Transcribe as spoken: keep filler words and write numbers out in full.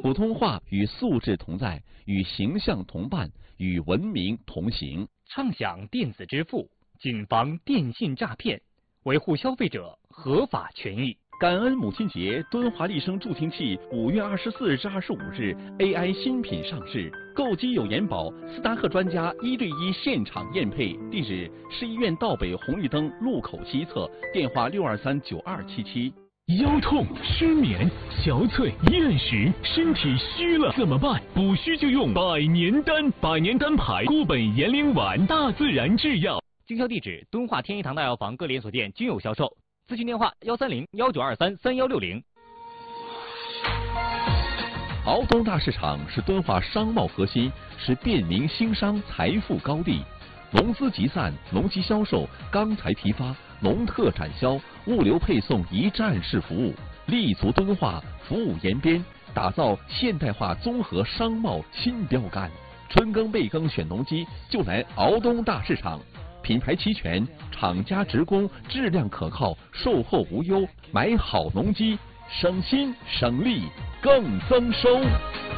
普通话与素质同在，与形象同伴，与文明同行。 畅享电子支付，谨防电信诈骗，维护消费者合法权益。 感恩母亲节，敦华丽声助听器五月二十四至二十五日 A I 新品上市，购机有延保，斯达克专家一对一现场验配。地址：市医院道北红绿灯路口西侧，电话六二三九二七七。 腰痛、失眠、憔悴、厌食，身体虚了怎么办？补虚就用百年丹，百年丹牌固本延龄丸，大自然制药。 经销地址：敦化天一堂大药房各连锁店均有销售。咨询电话：幺三零幺九二三三幺六零。 敖东大市场是敦化商贸核心，是便民兴商财富高地。农资集散、农机销售、钢材批发、农特展销、物流配送一站式服务，立足敦化，服务延边，打造现代化综合商贸新标杆。春耕备耕选农机，就来敖东大市场。品牌齐全，厂家直供，质量可靠，售后无忧。买好农机，省心省力更增收。